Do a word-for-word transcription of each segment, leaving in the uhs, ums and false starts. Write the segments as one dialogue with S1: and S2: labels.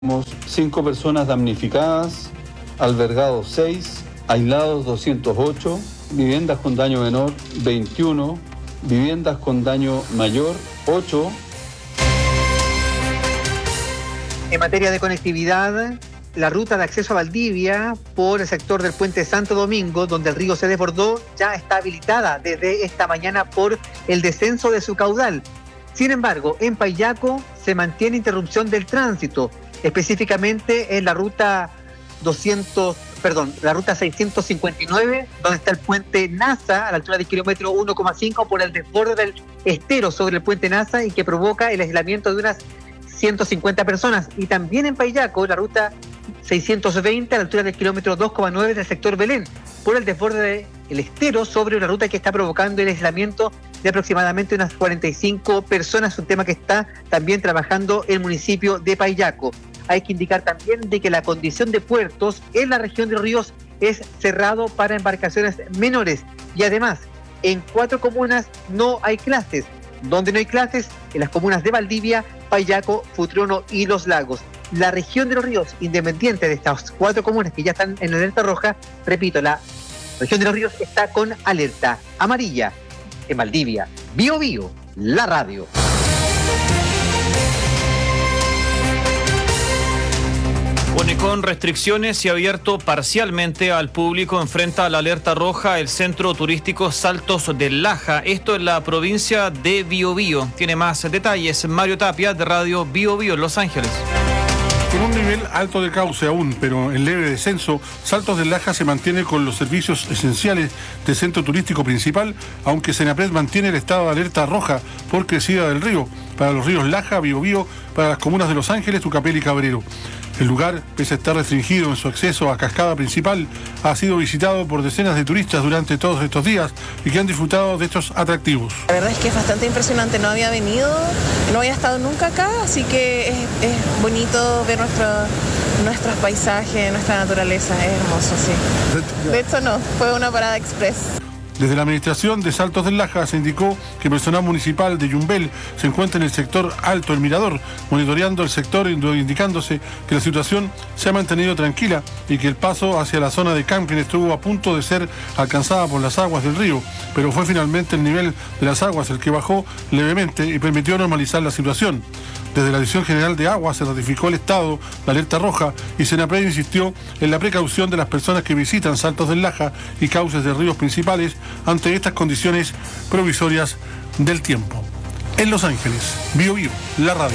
S1: cinco personas damnificadas, albergados seis, aislados doscientos ocho, viviendas con daño menor veintiuno, viviendas con daño mayor ocho.
S2: En materia de conectividad, la ruta de acceso a Valdivia por el sector del puente Santo Domingo, donde el río se desbordó, ya está habilitada desde esta mañana por el descenso de su caudal. Sin embargo, en Paillaco se mantiene interrupción del tránsito, específicamente en la ruta doscientos, perdón, la ruta seiscientos cincuenta y nueve, donde está el puente Nasa, a la altura del kilómetro uno coma cinco, por el desborde del estero sobre el puente Nasa, y que provoca el aislamiento de unas ciento cincuenta personas. Y también en Paillaco, la ruta seiscientos veinte, a la altura del kilómetro dos coma nueve del sector Belén, por el desborde del estero sobre una ruta que está provocando el aislamiento de aproximadamente unas cuarenta y cinco personas, un tema que está también trabajando el municipio de Paillaco. Hay que indicar también de que la condición de puertos en la región de Ríos es cerrado para embarcaciones menores, y además en cuatro comunas no hay clases. Donde no hay clases, en las comunas de Valdivia, Paillaco, Futrono y Los Lagos. La región de los Ríos, independiente de estas cuatro comunas que ya están en alerta roja, repito, la región de los Ríos está con alerta amarilla. En Valdivia, Bio Bio, la radio.
S3: Pone con restricciones y abierto parcialmente al público, enfrenta a la alerta roja el centro turístico Saltos del Laja, esto en la provincia de Biobío. Tiene más detalles Mario Tapia, de Radio Biobío, Los Ángeles.
S4: Con un nivel alto de cauce aún, pero en leve descenso, Saltos del Laja se mantiene con los servicios esenciales del centro turístico principal, aunque Senapred mantiene el estado de alerta roja por crecida del río, para los ríos Laja, Biobío, para las comunas de Los Ángeles, Tucapel y Cabrero. El lugar, pese a estar restringido en su acceso a Cascada Principal, ha sido visitado por decenas de turistas durante todos estos días y que han disfrutado de estos atractivos.
S5: La verdad es que es bastante impresionante, no había venido, no había estado nunca acá, así que es, es bonito ver nuestro, nuestros paisajes, nuestra naturaleza, es hermoso, sí. De hecho no, fue una parada express.
S4: Desde la administración de Saltos del Laja se indicó que personal municipal de Yumbel se encuentra en el sector Alto El Mirador, monitoreando el sector, indicándose que la situación se ha mantenido tranquila y que el paso hacia la zona de Camquen estuvo a punto de ser alcanzada por las aguas del río, pero fue finalmente el nivel de las aguas el que bajó levemente y permitió normalizar la situación. Desde la Dirección General de Agua se ratificó el estado de alerta roja y Senapred insistió en la precaución de las personas que visitan Saltos del Laja y cauces de ríos principales ante estas condiciones provisorias del tiempo. En Los Ángeles, Bio Bio, la radio.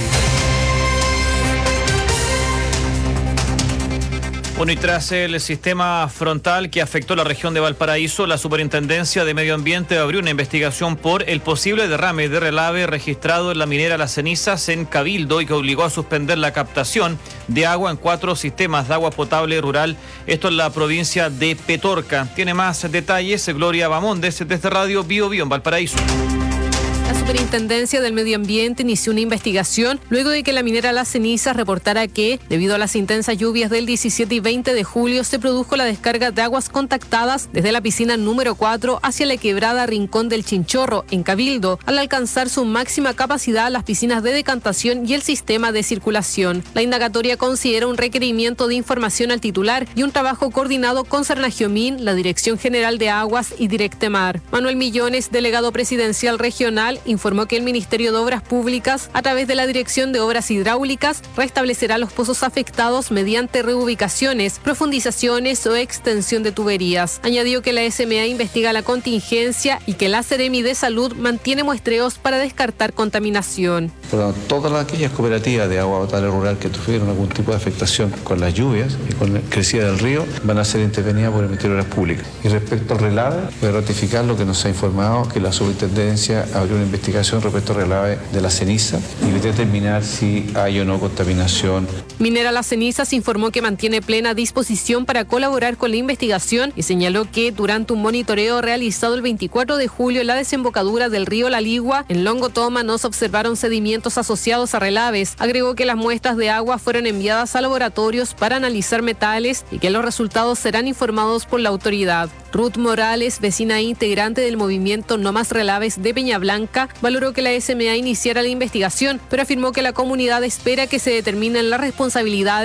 S3: Bueno, y tras el sistema frontal que afectó la región de Valparaíso, la Superintendencia de Medio Ambiente abrió una investigación por el posible derrame de relave registrado en la minera Las Cenizas en Cabildo y que obligó a suspender la captación de agua en cuatro sistemas de agua potable rural, esto en la provincia de Petorca. Tiene más detalles Gloria Bamondes desde Radio Bio Bio en Valparaíso.
S6: La Superintendencia del Medio Ambiente inició una investigación luego de que la minera Las Cenizas reportara que, debido a las intensas lluvias del diecisiete y veinte de julio, se produjo la descarga de aguas contactadas desde la piscina número cuatro hacia la quebrada Rincón del Chinchorro, en Cabildo, al alcanzar su máxima capacidad las piscinas de decantación y el sistema de circulación. La indagatoria considera un requerimiento de información al titular y un trabajo coordinado con Cernagiomín, la Dirección General de Aguas y Directemar. Manuel Millones, delegado presidencial regional, informó que el Ministerio de Obras Públicas, a través de la Dirección de Obras Hidráulicas, restablecerá los pozos afectados mediante reubicaciones, profundizaciones o extensión de tuberías. Añadió que la S M A investiga la contingencia y que la Seremi de Salud mantiene muestreos para descartar contaminación.
S7: Pero todas aquellas cooperativas de agua potable rural que tuvieron algún tipo de afectación con las lluvias y con la crecida del río van a ser intervenidas por el Ministerio de Obras Públicas. Y respecto al relave, voy a ratificar lo que nos ha informado, que la Superintendencia abrió una investigación respecto al relave de la ceniza y determinar si hay o no contaminación.
S6: Minera Las Cenizas informó que mantiene plena disposición para colaborar con la investigación y señaló que durante un monitoreo realizado el veinticuatro de julio en la desembocadura del río La Ligua, en Longo Toma, no se observaron sedimentos asociados a relaves. Agregó que las muestras de agua fueron enviadas a laboratorios para analizar metales y que los resultados serán informados por la autoridad. Ruth Morales, vecina e integrante del movimiento No Más Relaves de Peña Blanca, valoró que la S M A iniciara la investigación, pero afirmó que la comunidad espera que se determinen las responsabilidades